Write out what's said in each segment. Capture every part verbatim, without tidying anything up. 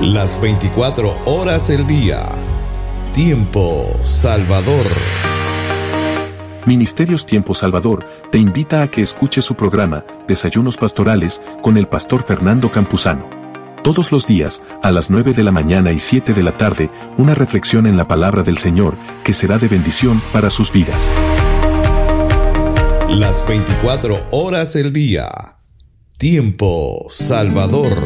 Las veinticuatro horas del día. Tiempo Salvador. Ministerios Tiempo Salvador te invita a que escuches su programa Desayunos Pastorales con el pastor Fernando Campuzano. Todos los días, a las nueve de la mañana y siete de la tarde, una reflexión en la palabra del Señor que será de bendición para sus vidas. Las veinticuatro horas del día. Tiempo Salvador.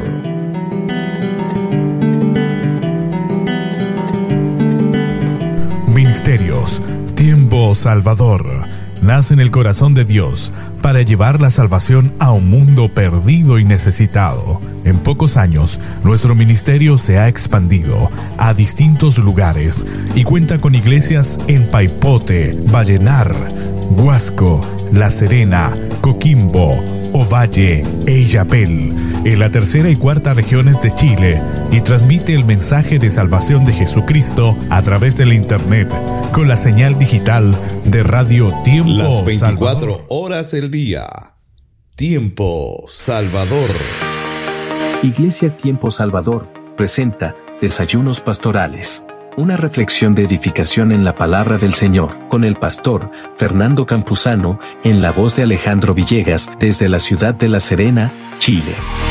Ministerios Tiempo Salvador nace en el corazón de Dios para llevar la salvación a un mundo perdido y necesitado. En pocos años, nuestro ministerio se ha expandido a distintos lugares y cuenta con iglesias en Paipote, Vallenar, Huasco, La Serena, Coquimbo, Ovalle e Illapel, en la tercera y cuarta regiones de Chile, y transmite el mensaje de salvación de Jesucristo a través del internet con la señal digital de Radio Tiempo Las veinticuatro Salvador. horas del día. Tiempo Salvador. Iglesia Tiempo Salvador presenta Desayunos Pastorales, una reflexión de edificación en la palabra del Señor, con el pastor Fernando Campuzano, en la voz de Alejandro Villegas, desde la ciudad de La Serena, Chile.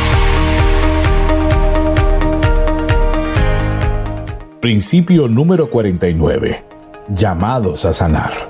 Principio número cuarenta y nueve. Llamados a sanar.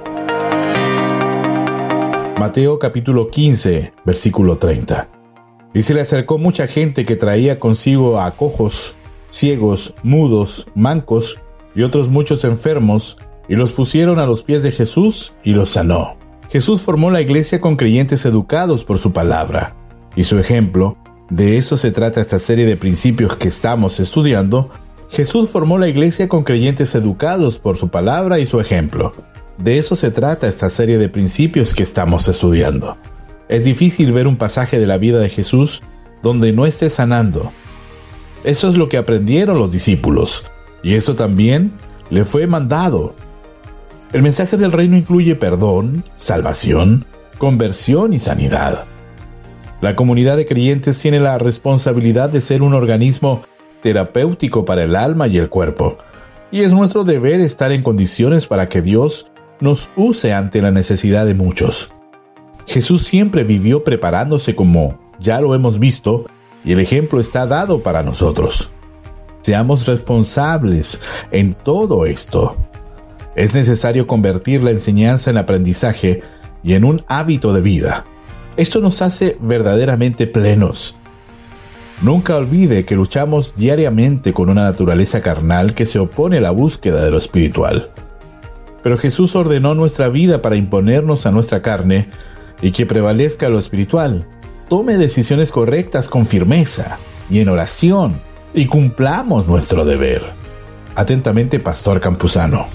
Mateo capítulo quince, versículo treinta. Y se le acercó mucha gente que traía consigo a cojos, ciegos, mudos, mancos y otros muchos enfermos, y los pusieron a los pies de Jesús y los sanó. Jesús formó la iglesia con creyentes educados por su palabra y su ejemplo. De eso se trata esta serie de principios que estamos estudiando. Jesús formó la iglesia con creyentes educados por su palabra y su ejemplo. De eso se trata esta serie de principios que estamos estudiando. Es difícil ver un pasaje de la vida de Jesús donde no esté sanando. Eso es lo que aprendieron los discípulos, y eso también le fue mandado. El mensaje del reino incluye perdón, salvación, conversión y sanidad. La comunidad de creyentes tiene la responsabilidad de ser un organismo terapéutico para el alma y el cuerpo, y es nuestro deber estar en condiciones para que Dios nos use ante la necesidad de muchos. Jesús siempre vivió preparándose, como ya lo hemos visto, y el ejemplo está dado para nosotros. Seamos responsables en todo esto. Es necesario convertir la enseñanza en aprendizaje y en un hábito de vida. Esto nos hace verdaderamente plenos. Nunca olvide que luchamos diariamente con una naturaleza carnal que se opone a la búsqueda de lo espiritual. Pero Jesús ordenó nuestra vida para imponernos a nuestra carne y que prevalezca lo espiritual. Tome decisiones correctas con firmeza y en oración, y cumplamos nuestro deber. Atentamente, Pastor Campuzano.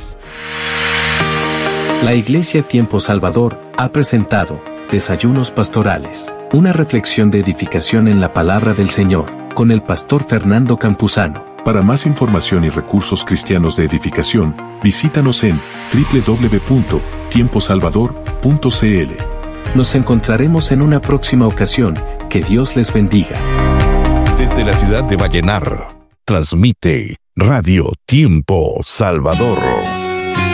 La Iglesia Tiempo Salvador ha presentado Desayunos Pastorales, una reflexión de edificación en la palabra del Señor, con el pastor Fernando Campuzano. Para más información y recursos cristianos de edificación, visítanos en doble u doble u doble u punto tiempo salvador punto c l. Nos encontraremos en una próxima ocasión. Que Dios les bendiga. Desde la ciudad de Vallenar, transmite Radio Tiempo Salvador.